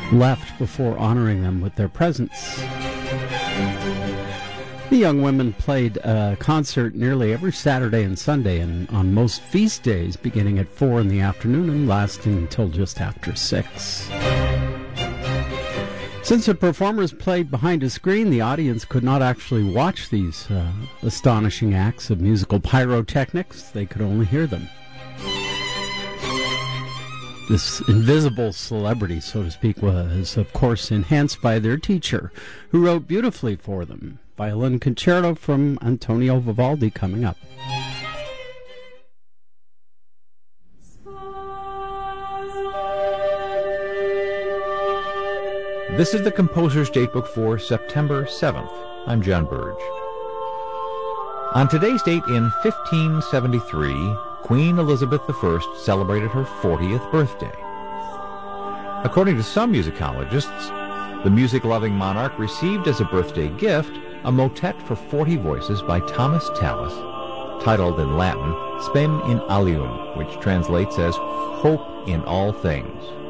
left before honoring them with their presence. The young women played a concert nearly every Saturday and Sunday, and on most feast days, beginning at 4 in the afternoon and lasting until just after 6. Since the performers played behind a screen, the audience could not actually watch these astonishing acts of musical pyrotechnics. They could only hear them. This invisible celebrity, so to speak, was, of course, enhanced by their teacher, who wrote beautifully for them. Violin Concerto from Antonio Vivaldi coming up. This is the Composer's Datebook for September 7th. I'm John Burge. On today's date in 1573, Queen Elizabeth I celebrated her 40th birthday. According to some musicologists, the music-loving monarch received as a birthday gift a motet for 40 voices by Thomas Tallis, titled in Latin Spem in Alium, which translates as Hope in All Things.